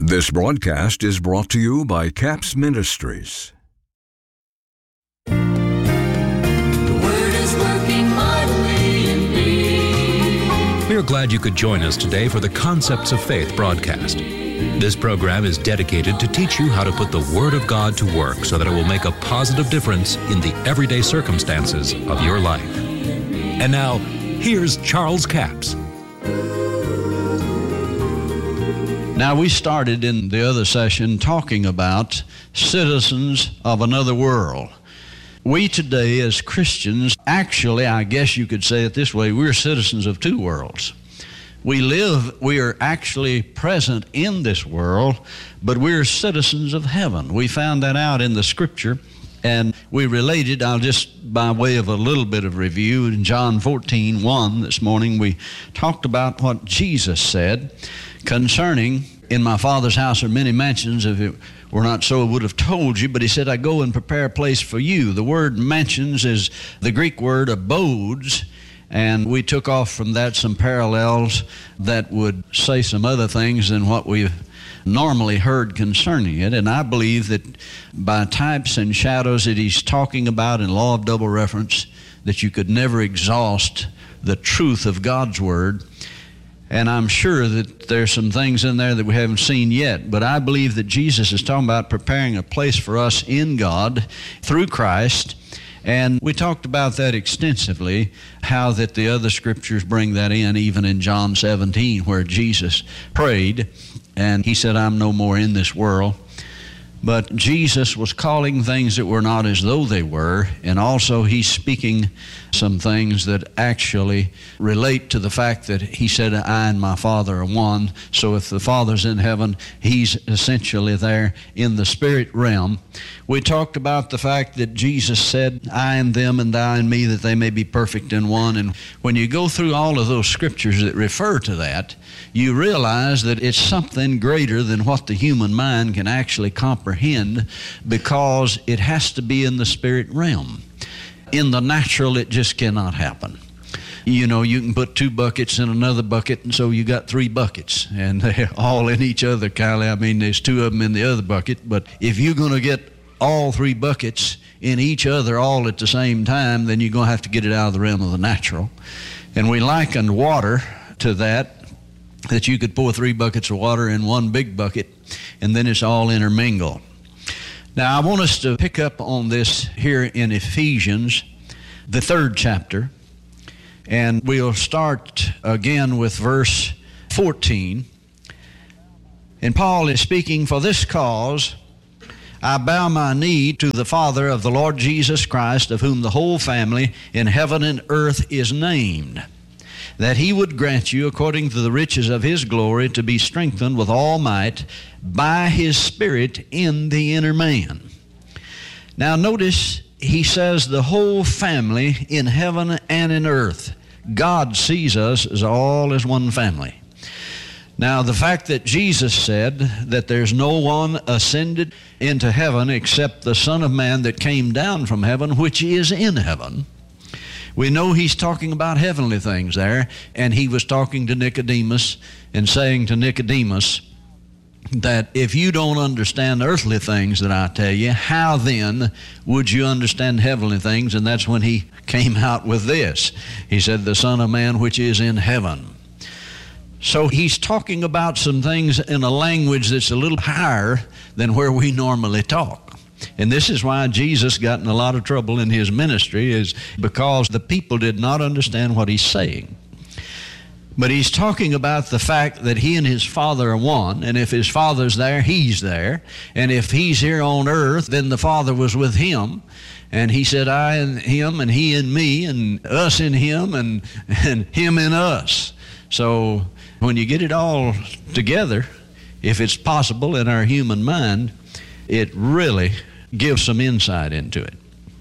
This broadcast is brought to you by CAPS Ministries. The Word is working mightily in me. We are glad you could join us today for the Concepts of Faith broadcast. This program is dedicated to teach you how to put the Word of God to work so that it will make a positive difference in the everyday circumstances of your life. And now, here's Charles Capps. Now, we started in the other session talking about citizens of another world. We today as Christians, actually, I guess you could say it this way, we're citizens of two worlds. We are actually present in this world, but we're citizens of heaven. We found that out in the Scripture, and we related, I'll just by way of a little bit of review, in John 14:1 this morning, we talked about what Jesus said concerning, in my Father's house are many mansions. If it were not so, I would have told you. But he said, I go and prepare a place for you. The word mansions is the Greek word abodes. And we took off from that some parallels that would say some other things than what we've normally heard concerning it. And I believe that by types and shadows that he's talking about in law of double reference, that you could never exhaust the truth of God's Word. And I'm sure that there's some things in there that we haven't seen yet. But I believe that Jesus is talking about preparing a place for us in God through Christ. And we talked about that extensively, how that the other scriptures bring that in, even in John 17, where Jesus prayed, and he said, I'm no more in this world. But Jesus was calling things that were not as though they were, and also he's speaking some things that actually relate to the fact that he said, I and my Father are one. So if the Father's in heaven, he's essentially there in the spirit realm. We talked about the fact that Jesus said, I and them and thou and me, that they may be perfect in one. And when you go through all of those scriptures that refer to that, you realize that it's something greater than what the human mind can actually comprehend, because it has to be in the spirit realm. In the natural, it just cannot happen. You know, you can put two buckets in another bucket, and so you got three buckets, and they're all in each other, Kylie. I mean, there's two of them in the other bucket, but if you're going to get all three buckets in each other all at the same time, then you're going to have to get it out of the realm of the natural. And we likened water to that you could pour three buckets of water in one big bucket, and then it's all intermingled. Now, I want us to pick up on this here in Ephesians, the 3rd chapter, and we'll start again with verse 14. And Paul is speaking, for this cause I bow my knee to the Father of the Lord Jesus Christ, of whom the whole family in heaven and earth is named, that he would grant you, according to the riches of his glory, to be strengthened with all might by his Spirit in the inner man. Now notice, he says the whole family in heaven and in earth. God sees us as all as one family. Now, the fact that Jesus said that there's no one ascended into heaven except the Son of Man that came down from heaven, which is in heaven, we know he's talking about heavenly things there, and he was talking to Nicodemus and saying to Nicodemus that if you don't understand earthly things that I tell you, how then would you understand heavenly things? And that's when he came out with this. He said, the Son of Man which is in heaven. So he's talking about some things in a language that's a little higher than where we normally talk. And this is why Jesus got in a lot of trouble in his ministry, is because the people did not understand what he's saying. But he's talking about the fact that he and his Father are one, and if his Father's there, he's there. And if he's here on earth, then the Father was with him. And he said, I in him, and he in me, and us in him, and him in us. So when you get it all together, if it's possible in our human mind, it really gives some insight into it.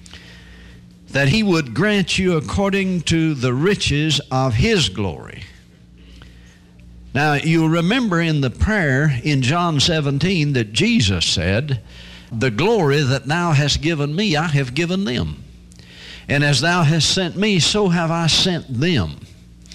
That he would grant you according to the riches of his glory. Now, you'll remember in the prayer in John 17 that Jesus said, the glory that thou hast given me, I have given them. And as thou hast sent me, so have I sent them.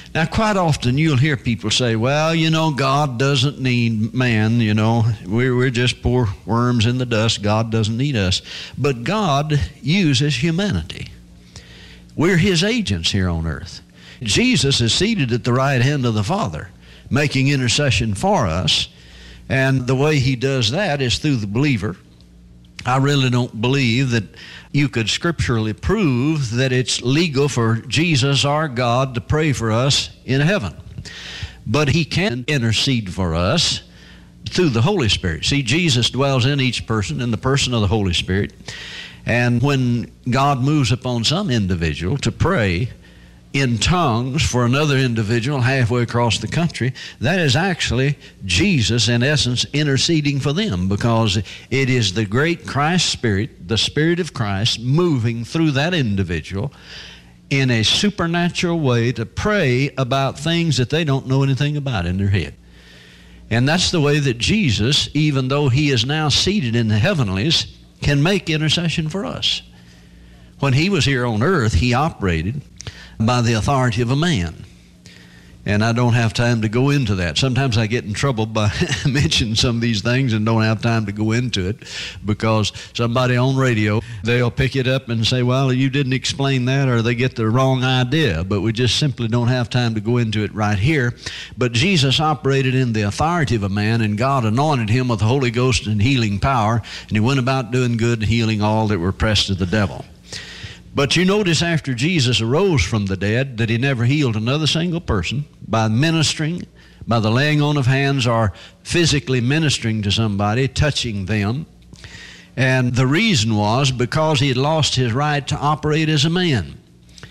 Now, quite often you'll hear people say, well, God doesn't need man, we're just poor worms in the dust. God doesn't need us. But God uses humanity. We're His agents here on earth. Jesus is seated at the right hand of the Father, making intercession for us. And the way He does that is through the believer. I really don't believe that you could scripturally prove that it's legal for Jesus, our God, to pray for us in heaven. But He can intercede for us through the Holy Spirit. See, Jesus dwells in each person in the person of the Holy Spirit. And when God moves upon some individual to pray in tongues for another individual halfway across the country, that is actually Jesus, in essence, interceding for them, because it is the great Christ Spirit, the Spirit of Christ, moving through that individual in a supernatural way to pray about things that they don't know anything about in their head. And that's the way that Jesus, even though He is now seated in the heavenlies, can make intercession for us. When He was here on earth, He operated by the authority of a man. And I don't have time to go into that. Sometimes I get in trouble by mentioning some of these things and don't have time to go into it, because somebody on radio, they'll pick it up and say, well, you didn't explain that, or they get the wrong idea. But we just simply don't have time to go into it right here. But Jesus operated in the authority of a man, and God anointed Him with the Holy Ghost and healing power, and He went about doing good and healing all that were oppressed of the devil. But you notice after Jesus arose from the dead that He never healed another single person by ministering, by the laying on of hands, or physically ministering to somebody, touching them. And the reason was because He had lost His right to operate as a man.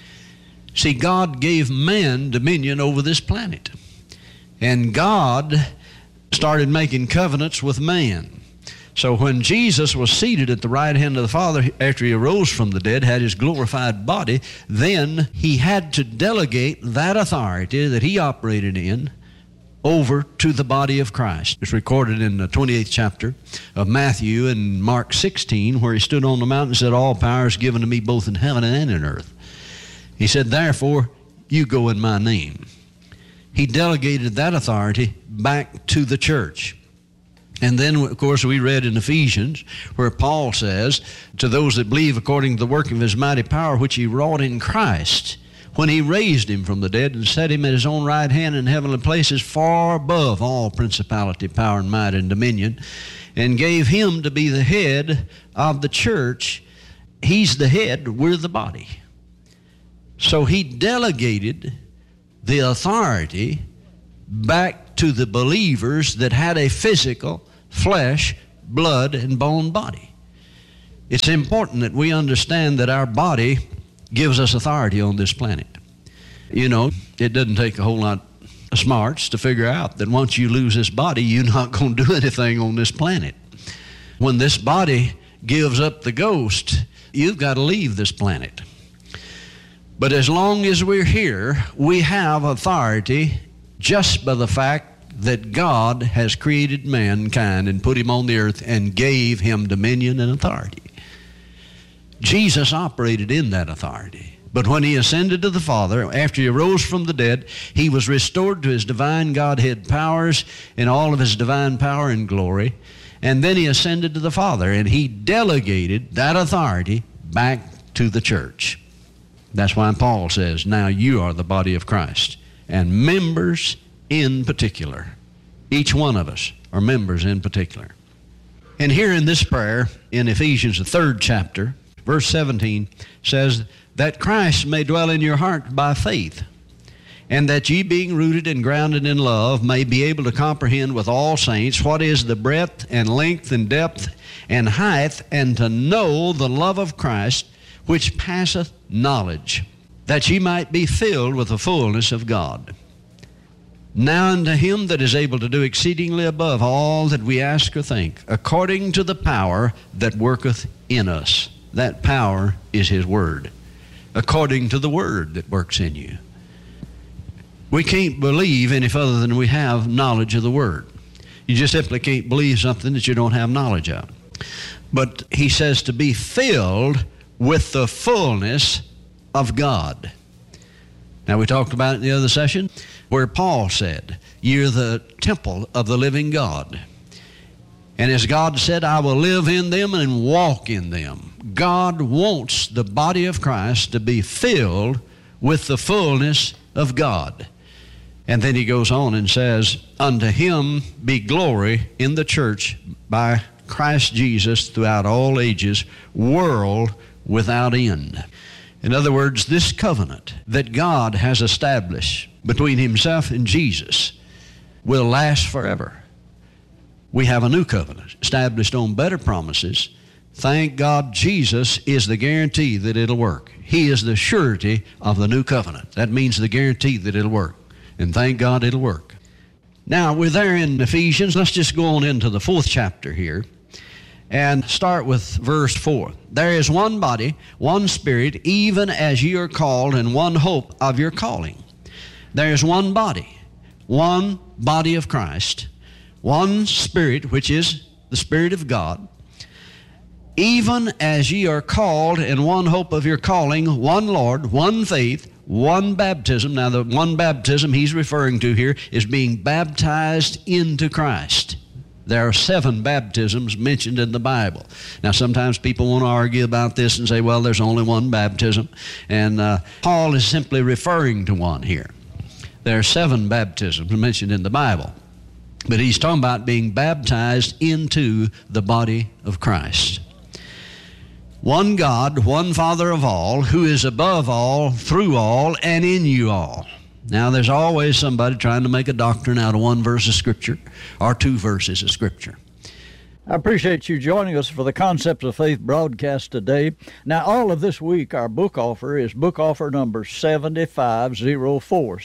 See, God gave man dominion over this planet. And God started making covenants with man. So when Jesus was seated at the right hand of the Father after He arose from the dead, had His glorified body, then He had to delegate that authority that He operated in over to the body of Christ. It's recorded in the 28th chapter of Matthew and Mark 16, where He stood on the mountain and said, all power is given to me both in heaven and in earth. He said, therefore, you go in my name. He delegated that authority back to the church. And then, of course, we read in Ephesians where Paul says, to those that believe according to the working of His mighty power, which He wrought in Christ, when He raised Him from the dead and set Him at His own right hand in heavenly places, far above all principality, power, and might, and dominion, and gave Him to be the head of the church. He's the head, we're the body. So He delegated the authority back to the believers that had a physical, flesh, blood, and bone body. It's important that we understand that our body gives us authority on this planet. It doesn't take a whole lot of smarts to figure out that once you lose this body, you're not going to do anything on this planet. When this body gives up the ghost, you've got to leave this planet. But as long as we're here, we have authority just by the fact that God has created mankind and put him on the earth and gave him dominion and authority. Jesus operated in that authority. But when he ascended to the Father, after he arose from the dead, he was restored to his divine Godhead powers in all of his divine power and glory. And then he ascended to the Father, and he delegated that authority back to the church. That's why Paul says, now you are the body of Christ, and members in particular. Each one of us are members in particular. And here in this prayer, in Ephesians, the 3rd chapter, verse 17, says, that Christ may dwell in your heart by faith, and that ye being rooted and grounded in love may be able to comprehend with all saints what is the breadth and length and depth and height, and to know the love of Christ, which passeth knowledge, that ye might be filled with the fullness of God. Now unto him that is able to do exceedingly above all that we ask or think, according to the power that worketh in us. That power is his word. According to the word that works in you. We can't believe any further than we have knowledge of the word. You just simply can't believe something that you don't have knowledge of. But he says to be filled with the fullness of God. Now, we talked about it in the other session where Paul said, "You're the temple of the living God." And as God said, "I will live in them and walk in them." God wants the body of Christ to be filled with the fullness of God. And then he goes on and says, "Unto him be glory in the church by Christ Jesus throughout all ages, world without end." In other words, this covenant that God has established between himself and Jesus will last forever. We have a new covenant established on better promises. Thank God Jesus is the guarantee that it'll work. He is the surety of the new covenant. That means the guarantee that it'll work. And thank God it'll work. Now, we're there in Ephesians. Let's just go on into the 4th chapter here and start with verse 4. "There is one body, one Spirit, even as ye are called, and one hope of your calling." There is one body of Christ, one Spirit, which is the Spirit of God, even as ye are called, and one hope of your calling, one Lord, one faith, one baptism. Now, the one baptism he's referring to here is being baptized into Christ. There are 7 baptisms mentioned in the Bible. Now, sometimes people want to argue about this and say, well, there's only one baptism. And Paul is simply referring to one here. There are 7 baptisms mentioned in the Bible. But he's talking about being baptized into the body of Christ. One God, one Father of all, who is above all, through all, and in you all. Now, there's always somebody trying to make a doctrine out of one verse of Scripture or 2 verses of Scripture. I appreciate you joining us for the Concepts of Faith broadcast today. Now, all of this week, our book offer is book offer number 7504.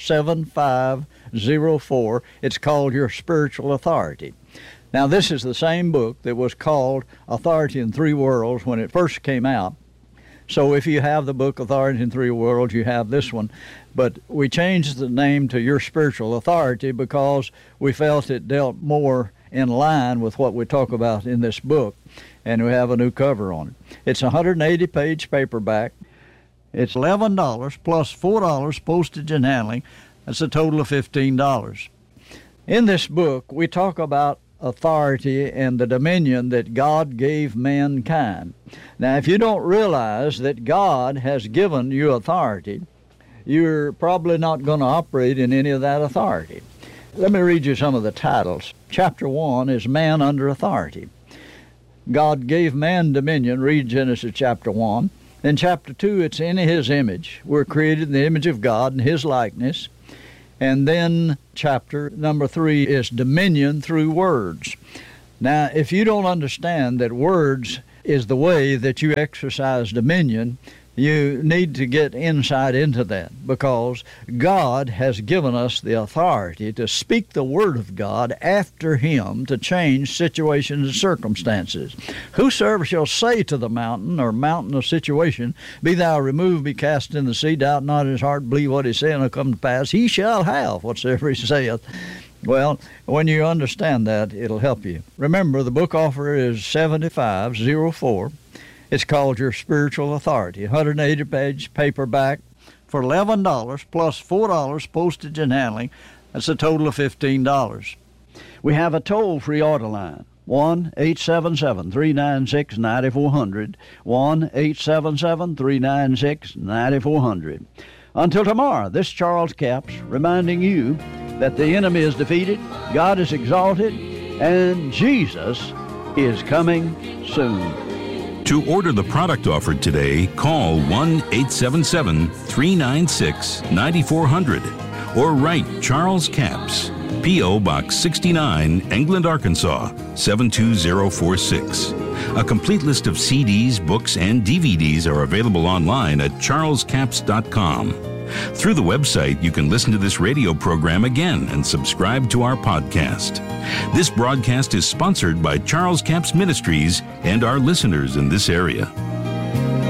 7504. It's called Your Spiritual Authority. Now, this is the same book that was called Authority in 3 Worlds when it first came out. So if you have the book Authority in 3 Worlds, you have this one. But we changed the name to Your Spiritual Authority because we felt it dealt more in line with what we talk about in this book. And we have a new cover on it. It's a 180-page paperback. It's $11 plus $4 postage and handling. That's a total of $15. In this book, we talk about authority and the dominion that God gave mankind. Now, if you don't realize that God has given you authority, you're probably not going to operate in any of that authority. Let me read you some of the titles. Chapter 1 is Man Under Authority. God gave man dominion. Read Genesis chapter 1. In chapter 2, it's in His image. We're created in the image of God in His likeness. And then chapter number 3 is dominion through words. Now, if you don't understand that words is the way that you exercise dominion, you need to get insight into that, because God has given us the authority to speak the Word of God after Him to change situations and circumstances. Whosoever shall say to the mountain, or mountain of situation, be thou removed, be cast in the sea, doubt not in his heart, believe what he saith, and it'll come to pass, he shall have whatsoever he saith. Well, when you understand that, it'll help you. Remember, the book offer is 7504. It's called Your Spiritual Authority, 180-page paperback for $11 plus $4 postage and handling. That's a total of $15. We have a toll-free order line, 1-877-396-9400, 1-877-396-9400. Until tomorrow, this Charles Capps reminding you that the enemy is defeated, God is exalted, and Jesus is coming soon. To order the product offered today, call 1-877-396-9400 or write Charles Capps, P.O. Box 69, England, Arkansas, 72046. A complete list of CDs, books, and DVDs are available online at charlescapps.com. Through the website, you can listen to this radio program again and subscribe to our podcast. This broadcast is sponsored by Charles Capps Ministries and our listeners in this area.